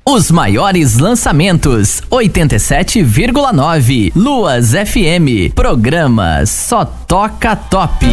Os maiores lançamentos, 87,9. Luas FM. Programa Só Toca Top.